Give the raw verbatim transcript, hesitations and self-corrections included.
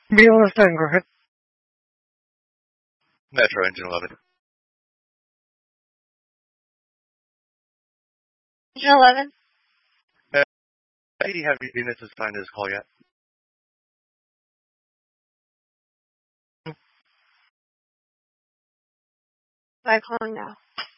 Be on the thing, go ahead. Metro Engine eleven. Engine eleven? Uh, eighty heavy units assigned to this call yet? By calling now.